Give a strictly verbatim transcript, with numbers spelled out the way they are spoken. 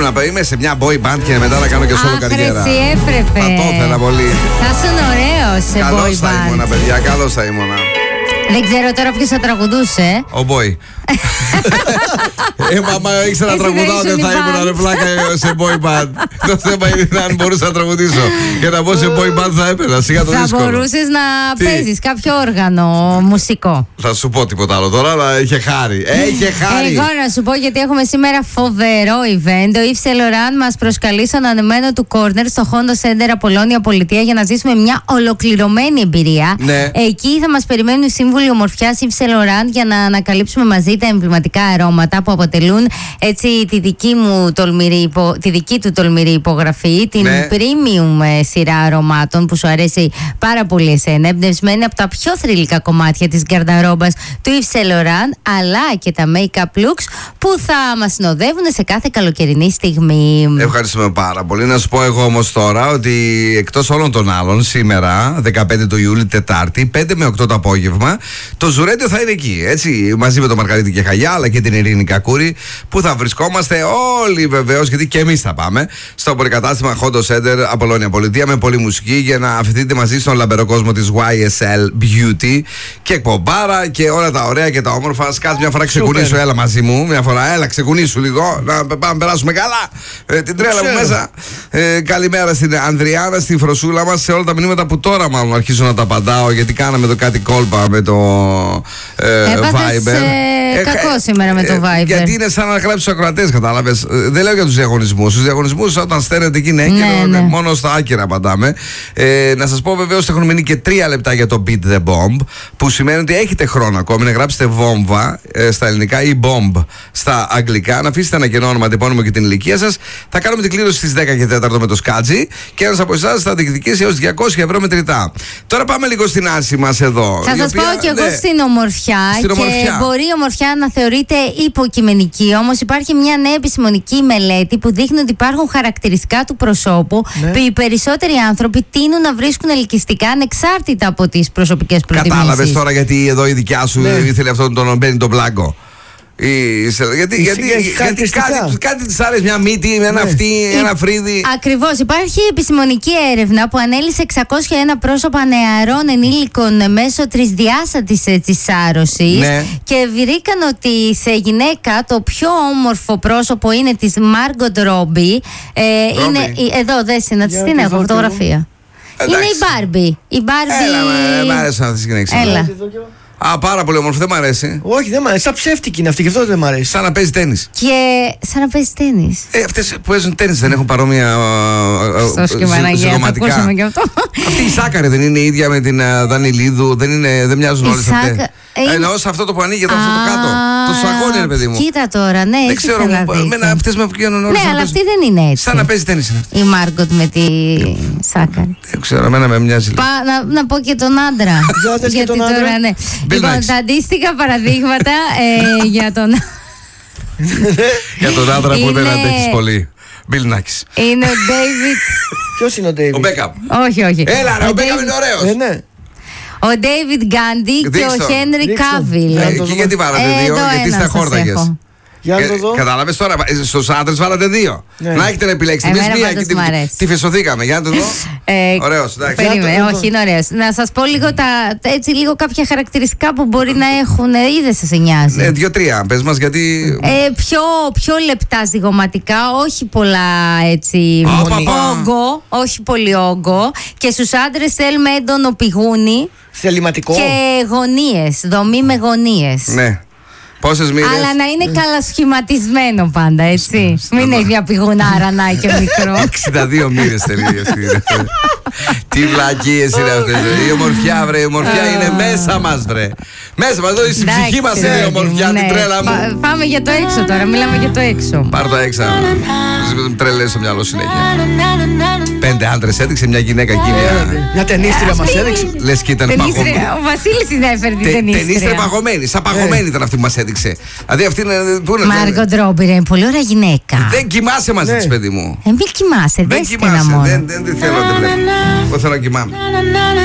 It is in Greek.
έπρεπε να είμαι σε μια boy band και μετά να κάνω και solo καριέρα. Εσύ έπρεπε. Θα το ήθελα πολύ. Θα ήσουν ωραίος σε boy band. Καλώς θα ήμουνα, παιδιά, καλώς θα ήμουνα. Δεν ξέρω τώρα ποιος θα τραγουδούσε. Ο Boy. Ε, μαμά, ήξερα να τραγουδάω, δεν θα ήμουν ρε πλάκα σε boy band. Το θέμα είναι αν μπορούσα να τραγουδήσω. Για να μπω σε boy band θα έπαιρνα, σιγά το δύσκολο. Θα μπορούσες να παίζεις κάποιο όργανο μουσικό. Θα σου πω τίποτα άλλο τώρα, αλλά είχε χάρη. Είχε χάρη. Εγώ να σου πω, γιατί έχουμε σήμερα φοβερό event. Ο Yves Saint Laurent μας προσκαλεί στον ανεμένο του corner στο Hondo Center Απολώνια Πολιτεία για να ζήσουμε μια ολοκληρωμένη εμπειρία. Ναι. Εκεί θα μας περιμένουν οι σύμβουλοι ομορφιάς Yves Saint Laurent για να ανακαλύψουμε μαζί τα εμβληματικά αρώματα που αποτελούν έτσι τη δική, μου τολμηρή υπο... τη δική του τολμηρή υπογραφή, την ναι. premium σειρά αρωμάτων που σου αρέσει πάρα πολύ εσένα, εμπνευσμένη από τα πιο θρυλικά κομμάτια της γκαρνταρόμπας του Yves Saint Laurent, αλλά και τα make-up looks που θα μας συνοδεύουν σε κάθε καλοκαιρινή στιγμή. Ευχαριστούμε πάρα πολύ. Να σου πω εγώ όμως τώρα ότι εκτός όλων των άλλων, σήμερα δεκαπέντε του Ιούλη, Τετάρτη, πέντε με οκτώ το απόγευμα, το Ζουρέντιο θα είναι εκεί, έτσι, μαζί με τον Μαργαρίτη και Χαγιά, αλλά και την Ειρήνη Κακούρη, που θα βρισκόμαστε όλοι βεβαίως, γιατί και εμείς θα πάμε, στο πολυκατάστημα Hondo Center Απολώνια Πολιτεία, με πολλή μουσική για να αφηθείτε μαζί στον λαμπερό κόσμο της γουάι ες ελ Beauty και εκπομπάρα και όλα τα ωραία και τα όμορφα. Σκάς μια φορά ξεκουνήσου, έλα μαζί μου, μια φορά, έλα ξεκουνήσου λίγο, να πάμε περάσουμε καλά. Ε, την τρέλα μου μέσα. Ε, καλημέρα στην Ανδριάνα, στην Φροσούλα μας, σε όλα τα μηνύματα που τώρα μάλλον αρχίζω να τα απαντάω, γιατί κάναμε εδώ κάτι κόλπα με το ε, Viber. Ε, κακό σήμερα με το Viber. Γιατί είναι σαν να γράψει του ακροατές, κατάλαβες. Δεν λέω για τους διαγωνισμούς. Στους διαγωνισμούς, όταν στέλνετε εκεί είναι έγκαιρο, ναι, ναι. μόνο στα άκυρα απαντάμε. Ε, να σας πω βεβαίως ότι έχουν μείνει και τρία λεπτά για το Beat the Bomb, που σημαίνει ότι έχετε χρόνο ακόμη να γράψετε βόμβα ε, στα ελληνικά ή bomb στα αγγλικά, να αφήσετε ένα κενό όνομα, τυπώνυμο και την ηλικία σας. Θα κάνουμε την κλήρωση στις δέκα και τέσσερα με το Σκάτζι και ένας από εσάς θα διεκδικήσει έως διακόσια ευρώ μετρητά. Τώρα πάμε λίγο στην Άση μας εδώ. Θα σας πάω κι εγώ ναι. στην ομορφιά. Στην και ομορφιά. Μπορεί η ομορφιά να θεωρείται υποκειμενική, όμως υπάρχει μια νέα επιστημονική μελέτη που δείχνει ότι υπάρχουν χαρακτηριστικά του προσώπου ναι. που οι περισσότεροι άνθρωποι τείνουν να βρίσκουν ελκυστικά ανεξάρτητα από τις προσωπικές προτιμήσεις. Κατάλαβες τώρα γιατί εδώ η δικιά σου ναι. ήθελε αυτόν τον μπαίνει τον Μπλάγκο. Η, γιατί γιατί, γιατί κάτι, κάτι της άρεσε, μια μύτη, ένα ναι. αυτή, ένα φρύδι. Ακριβώς. Υπάρχει επιστημονική έρευνα που ανέλυσε εξακόσια ένα πρόσωπα νεαρών ενήλικων μέσω τρισδιάστατης σάρωσης ναι. και βρήκαν ότι σε γυναίκα το πιο όμορφο πρόσωπο είναι της Μάργκοτ Ρόμπι. Ε, είναι, εδώ δες, να της την έχω φωτογραφία. Εντάξει. Είναι η Μπάρμπι. Η Μπάρμπι. Έλα, μ' άρεσαν αυτές τις γυναίκες. Έλα. Α, πάρα πολύ όμορφο, δεν μ' αρέσει. Όχι, δεν μ' αρέσει. Σαν ψεύτικη είναι αυτή, και αυτό δεν μ' αρέσει. Σαν να παίζει τένις. Και σαν να παίζει τένις. Ε, αυτές που παίζουν τένις δεν έχουν παρόμοια ζυγωματικά. Αυτή η Σάκαρη δεν είναι η ίδια με την Δανιλίδου, δεν, είναι, δεν μοιάζουν όλες αυτές. Ε, εννοώ σε αυτό το που ανοίγει εδώ, αυτό το κάτω. Το σαγόνι, ρε παιδί μου. Κοίτα τώρα, ναι. Δεν ξέρω, αυτές με βγαίνουν όλες. Ναι, αλλά αυτή δεν είναι έτσι. Σαν να παίζει τένις είναι αυτή. Η Μάργκοτ με τη Σάκαρη. Δεν ξέρω, εμένα με μοιάζει. Να πω και τον άντρα. Γιατί τώρα, ναι. Λοιπόν, τα αντίστοιχα παραδείγματα ε, για τον για τον άντρα που δεν αντέχεις πολύ. Μπιλ Νάκης. Είναι ο Ντέιβιτ. Ποιος είναι ο Ντέιβιτ? Ο Μπέκαμ. Όχι, όχι. Έλα ρε, ο Μπέκαμ είναι ωραίος. Ε, ναι. Ο Ντέιβιτ Γκάντι και ο Χένρι Κάβιλ. Και γιατί βάλατε δύο? Γιατί είστε αχόρταγες. Για να το δω. Κατάλαβες τώρα, στους άντρες βάλατε δύο. Ναι. Να έχετε να επιλέξετε. Εμείς μία και τη φεσωθήκαμε. Για να το δω. Ε, ωραίος, εντάξει. Περίμενε, όχι, είναι ωραίος. Να σας πω λίγο, τα, έτσι, λίγο κάποια χαρακτηριστικά που μπορεί να έχουν. Ή δεν σας νοιάζει? Ναι, δύο-τρία. Πες μας γιατί. Ε, πιο, πιο λεπτά ζυγωματικά, όχι πολλά έτσι. Όγκο, όχι πολύ όγκο. Και στους άντρες θέλουμε έντονο πηγούνι. Θεληματικό. Και γωνίες, δομή με γωνίες. Ναι. Πόσες μοίρες? Αλλά να είναι καλασχηματισμένο πάντα, έτσι. Μην έχει μια πηγουνάρα να και μικρό. εξήντα δύο μοίρες τελείως. Τι βλακίες είναι αυτές. Η ομορφιά, βρε, η ομορφιά είναι μέσα μας, βρε. Μέσα μας, εδώ η ψυχή μας είναι η ομορφιά, την τρέλα μου. Πάμε για το έξω τώρα, μιλάμε για το έξω. Πάρ' το έξω. Τρελές στο μυαλό συνέχεια. Πέντε άντρες έδειξε, μια γυναίκα εκεί. Μια ταινίστρια μας έδειξε. Λες και ήταν παγωμένη. Ο Βασίλης την έφερε την ταινίστρια. Ταινίστρια παγωμένη, σαν παγωμένη ήταν αυτή που μας έδειξε. Δηλαδή αυτή είναι. Μάργκοτ Ρόμπι, είναι πολύ ωραία γυναίκα. Δεν κοιμάσαι μαζί της, παιδί μου. Ε, μην κοιμάσαι, δεν κοιμάσαι. Δεν θέλω να τη βλέπω. Εγώ θέλω να κοιμάμαι.